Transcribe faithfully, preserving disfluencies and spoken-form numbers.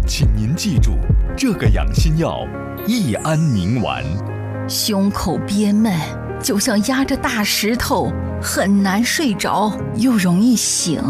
请您记住这个养心药益安宁丸。 胸口憋闷，就像压着大石头，很难睡着，又容易醒。